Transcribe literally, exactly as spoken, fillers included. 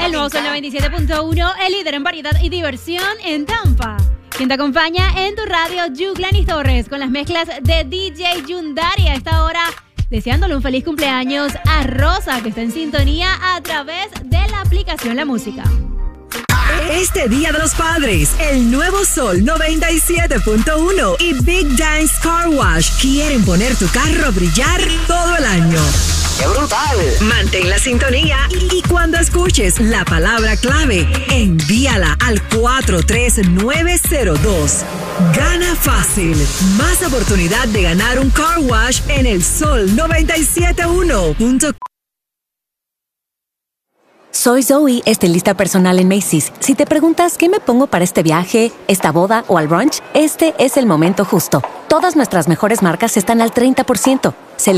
El nuevo Sol noventa y siete punto uno, el líder en variedad y diversión en Tampa. Quien te acompaña en tu radio, Yuglanis Torres, con las mezclas de D J Yundari. A esta hora, deseándole un feliz cumpleaños a Rosa, que está en sintonía a través de la aplicación La Música. Este Día de los Padres, el nuevo Sol noventa y siete punto uno y Big Dance Car Wash quieren poner tu carro a brillar todo el año. ¡Qué brutal! Mantén la sintonía y, y cuando escuches la palabra clave, envíala al cuatro tres nueve cero dos. Gana fácil. Más oportunidad de ganar un car wash en el Sol noventa y siete punto uno. Soy Zoe, estilista personal en Macy's. Si te preguntas qué me pongo para este viaje, esta boda o al brunch, este es el momento justo. Todas nuestras mejores marcas están al treinta por ciento.